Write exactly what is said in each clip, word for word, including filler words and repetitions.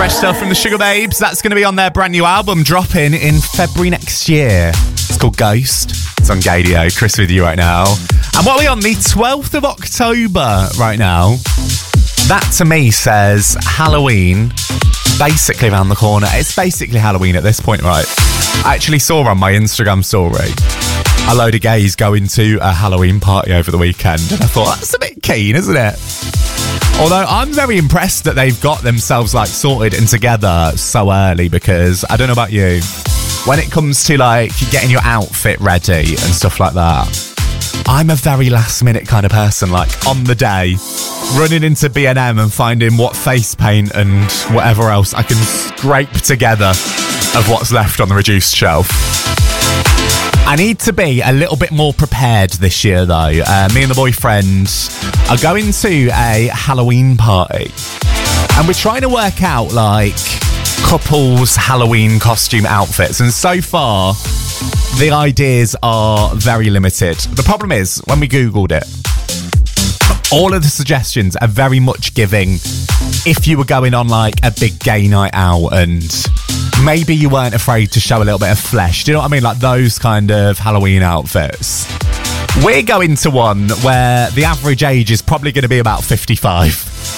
Fresh stuff from the Sugar Babes. That's going to be on their brand new album dropping in February next year. It's called Ghost. It's on Gadio. Chris with you right now. And what are we on? The twelfth of October right now. That to me says Halloween basically around the corner. It's basically Halloween at this point, right? I actually saw on my Instagram story a load of gays going to a Halloween party over the weekend, and I thought, that's a bit keen, isn't it? Although I'm very impressed that they've got themselves like sorted and together so early, because I don't know about you, when it comes to like getting your outfit ready and stuff like that, I'm a very last minute kind of person, like on the day, running into B and M and finding what face paint and whatever else I can scrape together of what's left on the reduced shelf. I need to be a little bit more prepared this year though. Uh, me and the boyfriend are going to a Halloween party, and we're trying to work out like couples Halloween costume outfits, and so far the ideas are very limited. The problem is, when we Googled it, all of the suggestions are very much giving if you were going on like a big gay night out and maybe you weren't afraid to show a little bit of flesh. Do you know what I mean? Like those kind of Halloween outfits. We're going to one where the average age is probably going to be about fifty-five.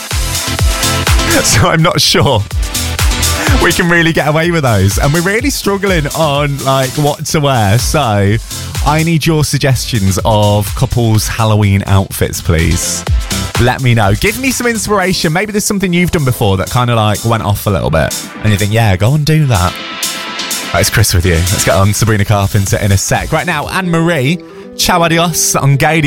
So I'm not sure we can really get away with those. And we're really struggling on like what to wear. So I need your suggestions of couples Halloween outfits, please. Let me know. Give me some inspiration. Maybe there's something you've done before that kind of like went off a little bit and you think, yeah, go and do that. Right, it's Chris with you. Let's get on Sabrina Carpenter in a sec. Right now, Anne-Marie, Ciao Adios on Gadio.